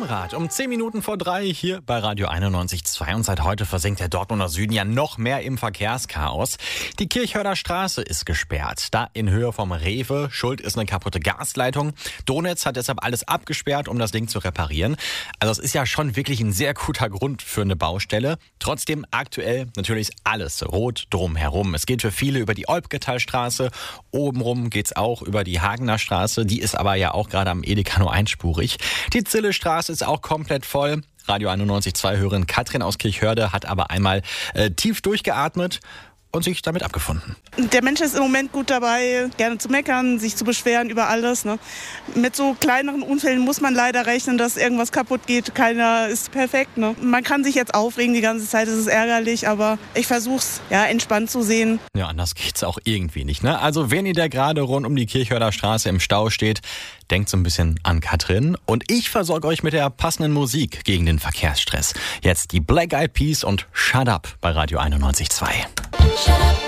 Rad um 10 Minuten vor 3 hier bei Radio 91.2 und seit heute versinkt der Dortmunder Süden ja noch mehr im Verkehrschaos. Die Kirchhörder Straße ist gesperrt, da in Höhe vom Rewe. Schuld ist eine kaputte Gasleitung. Donetz hat deshalb alles abgesperrt, um das Ding zu reparieren. Also es ist ja schon wirklich ein sehr guter Grund für eine Baustelle. Trotzdem aktuell natürlich alles rot drumherum. Es geht für viele über die Olbgethalstraße. Obenrum geht's auch über die Hagener Straße. Die ist aber ja auch gerade am Edeka nur einspurig. Die Zillestraße ist auch komplett voll. Radio 91.2-Hörerin Katrin aus Kirchhörde hat aber einmal tief durchgeatmet und sich damit abgefunden. Der Mensch ist im Moment gut dabei, gerne zu meckern, sich zu beschweren über alles. Ne? Mit so kleineren Unfällen muss man leider rechnen, dass irgendwas kaputt geht. Keiner ist perfekt. Ne? Man kann sich jetzt aufregen die ganze Zeit, das ist ärgerlich, aber ich versuche es entspannt zu sehen. Ja, anders geht's auch irgendwie nicht. Ne? Also wenn ihr da gerade rund um die Kirchhörder Straße im Stau steht, denkt so ein bisschen an Katrin. Und ich versorge euch mit der passenden Musik gegen den Verkehrsstress. Jetzt die Black Eyed Peas und Shut Up bei Radio 91.2.